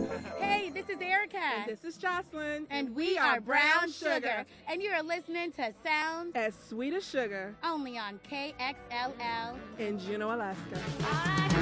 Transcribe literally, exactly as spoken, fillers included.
Hey, this is Erica. And this is Jocelyn. And we are Brown Sugar. And you are listening to Sounds As Sweet as Sugar. Only on K X L L in Juneau, Alaska. I